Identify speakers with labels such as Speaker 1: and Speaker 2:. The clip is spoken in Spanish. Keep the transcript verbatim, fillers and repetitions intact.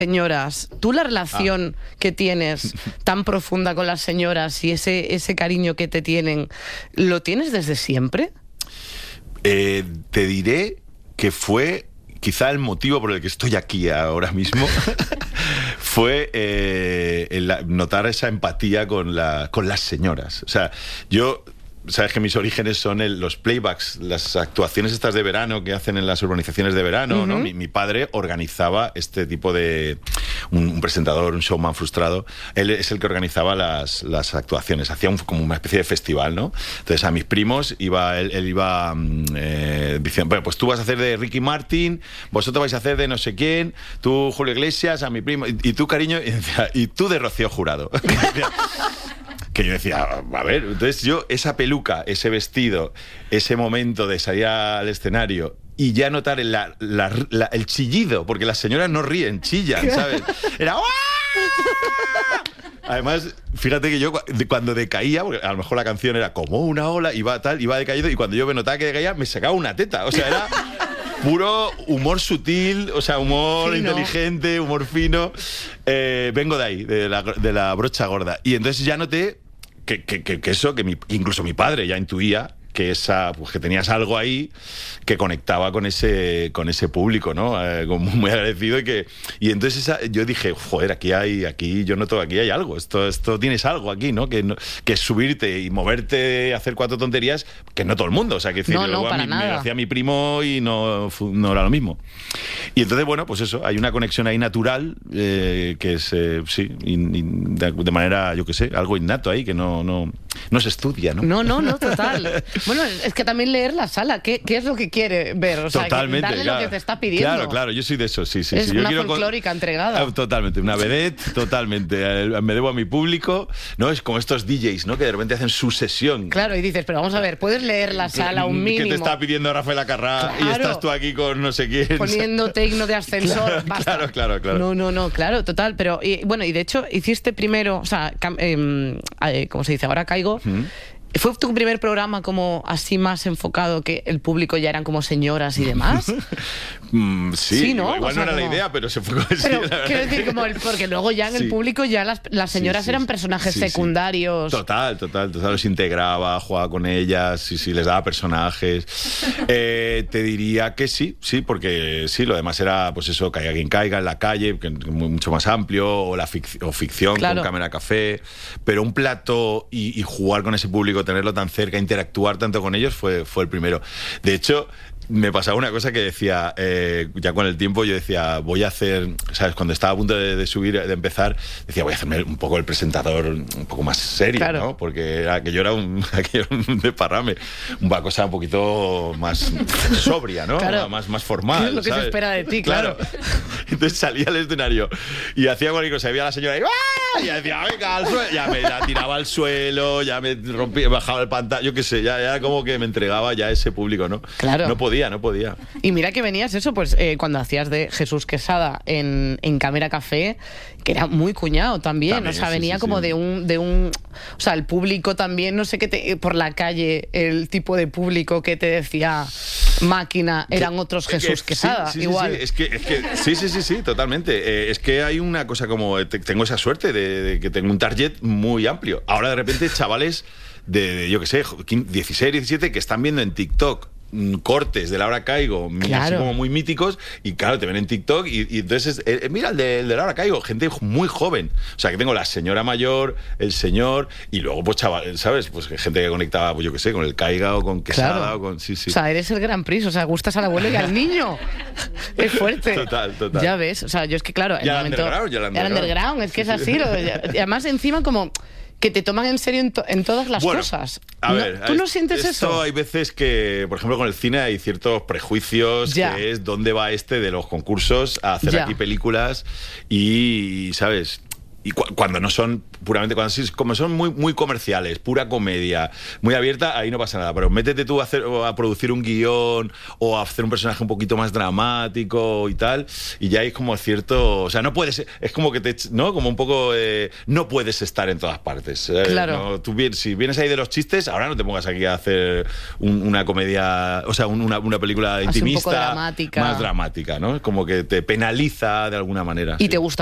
Speaker 1: señoras, tú la relación
Speaker 2: ah.
Speaker 1: que tienes tan profunda con las señoras y ese, ese cariño que te tienen, ¿lo tienes desde siempre?
Speaker 2: Eh, te diré que fue quizá el motivo por el que estoy aquí ahora mismo. Fue eh, el notar esa empatía con, la, con las señoras. O sea, yo... Sabes que mis orígenes son el, los playbacks, las actuaciones estas de verano que hacen en las urbanizaciones de verano, uh-huh. ¿no? Mi, mi padre organizaba este tipo de... Un, un presentador, un showman frustrado. Él es el que organizaba las, las actuaciones. Hacía un, como una especie de festival, ¿no? Entonces a mis primos iba, él, él iba eh, diciendo, bueno, pues tú vas a hacer de Ricky Martin, vosotros vais a hacer de no sé quién, tú Julio Iglesias, a mi primo, y, y tú, cariño, y, decía, y tú de Rocío Jurado. Que yo decía, a ver, entonces yo, esa peluca, ese vestido, ese momento de salir al escenario y ya notar el, la, la, la, el chillido, porque las señoras no ríen, chillan, ¿sabes? Era ¡guau! Además, fíjate que yo cuando decaía, porque a lo mejor la canción era como una ola, iba tal, iba decayendo, y cuando yo me notaba que decaía, me sacaba una teta, o sea, era... Puro humor sutil, o sea, humor fino. Inteligente, humor fino. Eh, vengo de ahí, de la, de la brocha gorda. Y entonces ya noté que, que, que, que eso, que mi, incluso mi padre ya intuía que esa, pues que tenías algo ahí que conectaba con ese, con ese público, ¿no? Eh, muy agradecido y que y entonces esa, yo dije, joder, aquí hay, aquí yo noto, aquí hay algo, esto, esto tienes algo aquí, ¿no? Que, que es subirte y moverte, hacer cuatro tonterías, que no todo el mundo, o sea, que decir,
Speaker 1: no, no, para
Speaker 2: mí,
Speaker 1: nada.
Speaker 2: me lo hacía mi primo y no, no era lo mismo. Y entonces, bueno, pues eso, hay una conexión ahí natural, eh, que es, eh, sí, in, in, de, de manera, yo qué sé, algo innato ahí, que no, no, no se estudia, ¿no?
Speaker 1: No, no, no, total. Bueno, es que también leer la sala, ¿qué, qué es lo que quiere ver? O sea,
Speaker 2: totalmente,
Speaker 1: darle
Speaker 2: claro.
Speaker 1: Lo que te está pidiendo.
Speaker 2: Claro, claro, yo soy de eso, sí, sí.
Speaker 1: Es
Speaker 2: sí.
Speaker 1: una
Speaker 2: yo quiero
Speaker 1: folclórica
Speaker 2: con...
Speaker 1: entregada.
Speaker 2: Totalmente, una vedette, totalmente. Me debo a mi público, ¿no? Es como estos D Js, ¿no? Que de repente hacen su sesión.
Speaker 1: Claro, y dices, pero vamos a ver, ¿puedes leer la sala un mínimo?
Speaker 2: Que te está pidiendo Rafael Acarrá, claro. Y estás tú aquí con no sé quién.
Speaker 1: Poniendo tecno de ascensor,
Speaker 2: claro,
Speaker 1: basta.
Speaker 2: Claro, claro, claro.
Speaker 1: No, no, no, claro, total. Pero, y, bueno, y de hecho, hiciste primero, o sea, eh, eh, ¿cómo se dice? Ahora caigo. ¿Mm? ¿Fue tu primer programa como así más enfocado que el público ya eran como señoras y demás?
Speaker 2: mm, sí,
Speaker 1: sí, ¿no?
Speaker 2: igual
Speaker 1: o sea,
Speaker 2: no era
Speaker 1: como...
Speaker 2: la idea, pero se fue con eso.
Speaker 1: Pero quiero decir, como el, porque luego ya en sí. el público ya las, las señoras sí, sí, eran personajes sí, secundarios.
Speaker 2: Sí. Total, total, total, los integraba, jugaba con ellas, sí, sí, les daba personajes. eh, te diría que sí, sí, porque sí, lo demás era, pues eso, caiga quien caiga en la calle, que mucho más amplio, o la fic- o ficción claro. con cámara café, pero un plato y, y jugar con ese público, tenerlo tan cerca, interactuar tanto con ellos, fue, fue el primero. De hecho, me pasaba una cosa que decía, eh, ya con el tiempo yo decía, voy a hacer, ¿sabes? Cuando estaba a punto de, de subir, de empezar, decía, voy a hacerme un poco el presentador un poco más serio, claro. ¿no? Porque aquello era un, aquello era un desparrame, una cosa un poquito más sobria, ¿no?
Speaker 1: Claro.
Speaker 2: Más, más formal,
Speaker 1: es lo que
Speaker 2: ¿sabes?
Speaker 1: se espera de ti, claro.
Speaker 2: claro. Entonces salía al escenario y hacía cualquier cosa, y veía a la señora y, ¡ah! Y decía, venga, al suelo, ya me la tiraba al suelo, ya me rompía, bajaba el pantalla, yo qué sé, ya, ya como que me entregaba ya a ese público, ¿no?
Speaker 1: Claro.
Speaker 2: No podía, no podía.
Speaker 1: Y mira que venías eso, pues eh, cuando hacías de Jesús Quesada en, en Cámara Café, que era muy cuñado también, también o sea, venía sí, sí, como sí. de un de un o sea, el público también, no sé qué te, por la calle, el tipo de público que te decía máquina, eran que, otros Jesús que, Quesada,
Speaker 2: sí, sí,
Speaker 1: igual.
Speaker 2: Sí, es que, es que sí, sí, sí, sí, totalmente. Eh, es que hay una cosa como, te, tengo esa suerte de, de que tengo un target muy amplio. Ahora de repente chavales de, de yo qué sé, dieciséis, diecisiete que están viendo en TikTok cortes de Laura Caigo, claro. así como muy míticos, y claro, te ven en TikTok y, y entonces, eh, mira el de, el de Laura Caigo, gente muy joven, o sea, que tengo la señora mayor, el señor, y luego pues chaval, ¿sabes? Pues gente que conectaba, pues yo qué sé, con el Caiga o con Quesada, claro. o con, sí, sí.
Speaker 1: O sea, eres el Gran Prix, o sea, gustas al abuelo y al niño. Es fuerte.
Speaker 2: Total, total.
Speaker 1: Ya ves, o sea, yo es que claro, el
Speaker 2: ya
Speaker 1: momento...
Speaker 2: Underground, ya el
Speaker 1: underground. underground, es que es así, lo, y además encima como... que te toman en serio en, to en todas las
Speaker 2: bueno,
Speaker 1: cosas.
Speaker 2: A ver,
Speaker 1: ¿No? ¿Tú no sientes
Speaker 2: esto
Speaker 1: eso?
Speaker 2: Hay veces que, por ejemplo, con el cine hay ciertos prejuicios, ya. que es dónde va este de los concursos a hacer ya. aquí películas y, ¿sabes? y cu cuando no son puramente, cuando sí, como son muy, muy comerciales, pura comedia, muy abierta, ahí no pasa nada. Pero métete tú a, hacer, a producir un guión o a hacer un personaje un poquito más dramático y tal, y ya hay como cierto, o sea, no puedes, es como que te, ¿no? Como un poco, eh, no puedes estar en todas partes. Eh,
Speaker 1: claro.
Speaker 2: ¿no? Tú, si vienes ahí de los chistes, ahora no te pongas aquí a hacer un, una comedia, o sea, una, una película intimista,
Speaker 1: un poco dramática.
Speaker 2: más dramática, ¿no? Como que te penaliza de alguna manera.
Speaker 1: Y
Speaker 2: sí.
Speaker 1: te gusta